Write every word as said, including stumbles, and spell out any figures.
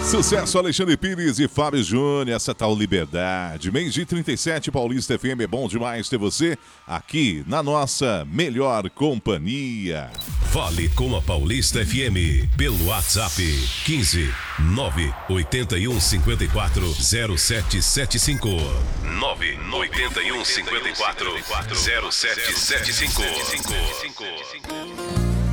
Sucesso, Alexandre Pires e Fábio Júnior, essa tal liberdade. Mês de trinta e sete, Paulista F M, é bom demais ter você aqui na nossa melhor companhia. Fale com a Paulista F M pelo WhatsApp quinze nove oito um cinco quatro zero sete sete cinco. nove oito um cinco quatro zero sete sete cinco.